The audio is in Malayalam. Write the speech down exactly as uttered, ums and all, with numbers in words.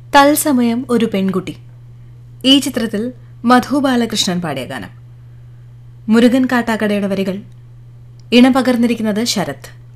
തത്സമയം ഒരു പെൺകുട്ടി. ഈ ചിത്രത്തിൽ മധു ബാലകൃഷ്ണൻ പാടിയ ഗാനം. മുരുകൻ കാട്ടാക്കടയുടെ വരികൾ. ഇണം പകർന്നിരിക്കുന്നത് ശരത്.